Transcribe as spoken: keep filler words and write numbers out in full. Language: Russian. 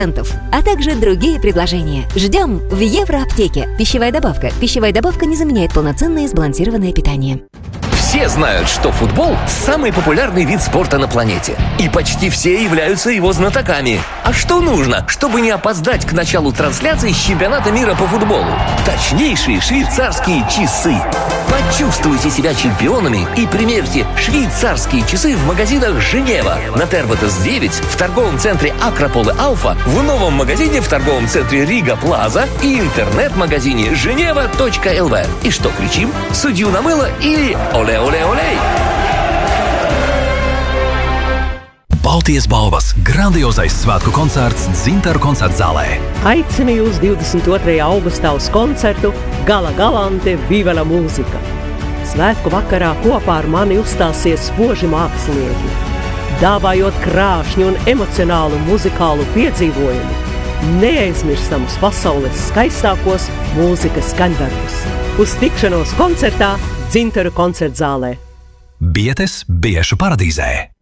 а также другие предложения. Ждем в Евроаптеке. Пищевая добавка. Пищевая добавка не заменяет полноценное сбалансированное питание. Все знают, что футбол – самый популярный вид спорта на планете. И почти все являются его знатоками. А что нужно, чтобы не опоздать к началу трансляции с чемпионата мира по футболу? Точнейшие швейцарские часы. Почувствуйте себя чемпионами и примерьте швейцарские часы в магазинах «Женева», на Терботес девять, в торговом центре «Акрополе Алфа», в новом магазине в торговом центре «Рига Плаза» и интернет-магазине женева точка эл ви. И что кричим? Судью намыло или оле-оле-олей? Baltijas balvas grandiozais svētku koncerts Dzintaru koncerta zālē. Aicinu jūs divdesmit otrajā augustā uz koncertu Gala Galante Vivela mūzika. Svētku vakarā kopā ar mani uzstāsies spoži mākslinieki, dāvājot krāšņu un emocionālu muzikālu piedzīvojumu, neaizmirstamus pasaules skaistākos mūzikas skaņdarbus. Uz tikšanos koncertā Dzintaru koncerta zālē. Bietes Biešu paradīzē.